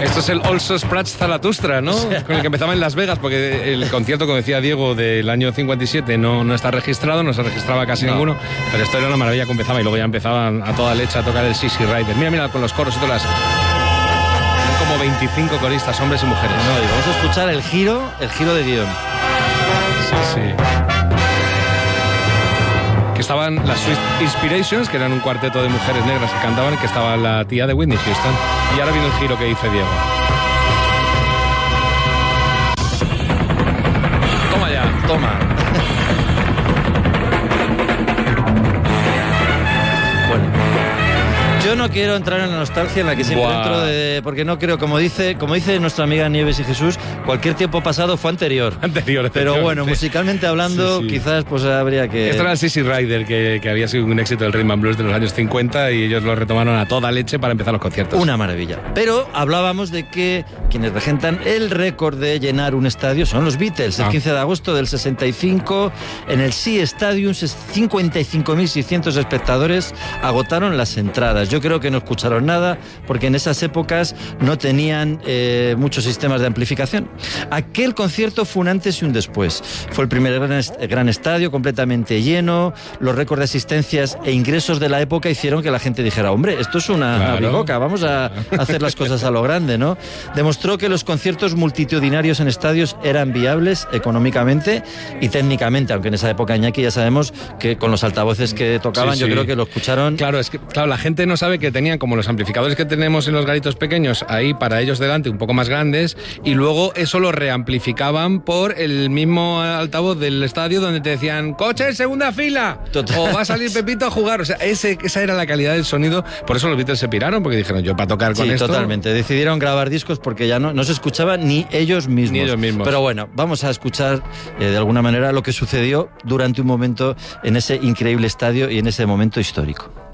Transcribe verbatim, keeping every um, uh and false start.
Esto es el Also Sprats Zaratustra, ¿no? O sea, con el que empezaba en Las Vegas, porque el concierto, como decía Diego, del año cincuenta y siete no, no está registrado, no se registraba casi no. ninguno, pero esto era una maravilla que empezaba y luego ya empezaban a toda leche a tocar el Sissy Rider. Mira, mira, con los coros y todas las... como veinticinco coristas, hombres y mujeres. No, y vamos a escuchar el giro, el giro de guión. Sí, sí. Que estaban las Sweet Inspirations, que eran un cuarteto de mujeres negras que cantaban, que estaba la tía de Whitney Houston. Y ahora viene el giro que dice Diego. Toma ya, toma. Yo no quiero entrar en la nostalgia en la que siempre Buah. entro, de, porque no creo, como dice como dice nuestra amiga Nieves y Jesús, cualquier tiempo pasado fue anterior. Anterior, Pero bueno, musicalmente hablando, sí, sí. quizás pues habría que... Esto era el Sissy Rider, que, que había sido un éxito del rhythm and blues de los años cincuenta y ellos lo retomaron a toda leche para empezar los conciertos. Una maravilla. Pero hablábamos de que quienes regentan el récord de llenar un estadio son los Beatles. El ah. quince de agosto del sesenta y cinco, en el Shea Stadium, cincuenta y cinco mil seiscientos espectadores agotaron las entradas. Yo creo que no escucharon nada porque en esas épocas no tenían eh, muchos sistemas de amplificación. Aquel concierto fue un antes y un después. Fue el primer gran, est- gran estadio completamente lleno. Los récords de asistencias e ingresos de la época hicieron que la gente dijera, hombre, esto es una, claro. una bigoca, vamos a hacer las cosas a lo grande, ¿no? Demostró que los conciertos multitudinarios en estadios eran viables económicamente y técnicamente, aunque en esa época, Iñaki, ya sabemos que con los altavoces que tocaban, sí, sí. yo creo que lo escucharon. Claro, es que claro, la gente no sabe que tenían como los amplificadores que tenemos en los garitos pequeños ahí para ellos delante, un poco más grandes, y luego eso lo reamplificaban por el mismo altavoz del estadio donde te decían coche en segunda fila Total. O va a salir Pepito a jugar. O sea, ese, esa era la calidad del sonido. Por eso los Beatles se piraron, porque dijeron, yo para tocar con sí, esto... totalmente. Decidieron grabar discos porque ya no, no se escuchaban ni ellos mismos. Ni ellos mismos. Pero bueno, vamos a escuchar eh, de alguna manera lo que sucedió durante un momento en ese increíble estadio y en ese momento histórico.